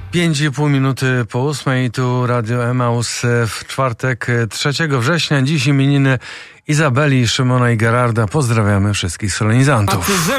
5,5 minuty po 8, tu Radio Emaus w czwartek 3 września. Dziś imieniny Izabeli, Szymona i Gerarda. Pozdrawiamy wszystkich solenizantów.